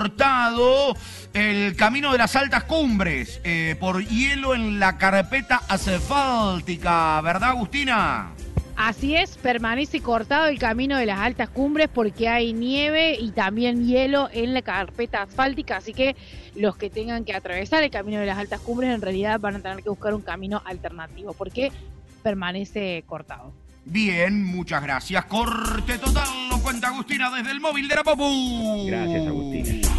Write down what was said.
cortado el camino de las altas cumbres por hielo en la carpeta asfáltica, ¿verdad, Agustina? Así es, permanece cortado el camino de las altas cumbres porque hay nieve y también hielo en la carpeta asfáltica, así que los que tengan que atravesar el camino de las altas cumbres en realidad van a tener que buscar un camino alternativo porque permanece cortado. Bien, muchas gracias. Corte total, lo cuenta Agustina desde el móvil de la Popu. Gracias, Agustina.